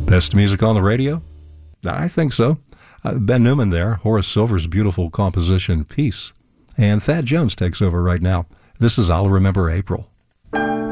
Best music on the radio? I think so. Ben Newman there, Horace Silver's beautiful composition, Peace. And Thad Jones takes over right now. This is I'll Remember April.